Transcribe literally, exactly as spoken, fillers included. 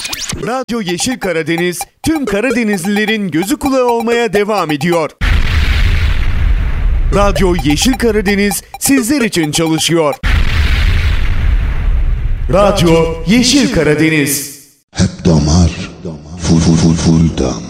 Radyo Yeşil Karadeniz tüm Karadenizlilerin gözü kulağı olmaya devam ediyor. Radyo Yeşil Karadeniz sizler için çalışıyor. Radyo Yeşil Karadeniz. Hep damar, full full full full dam.